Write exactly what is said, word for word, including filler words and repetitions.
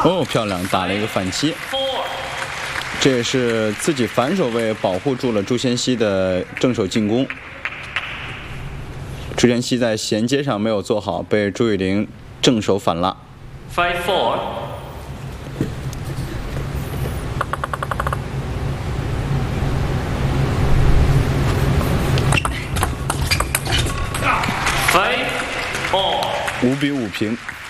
哦，漂亮，打了一个反击。这也是自己反手位保护住了朱贤熙的正手进攻。朱贤熙在衔接上没有做好，被朱雨玲正手反拉。 Five four. Five all. 五比五平。